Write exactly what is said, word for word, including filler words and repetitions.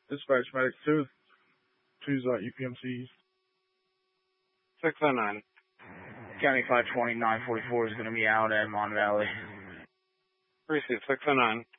Dispatch medic two. Two's uh, E P M C East. six oh nine. County five twenty, nine forty-four is going to be out at Mon Valley. Receive six oh nine.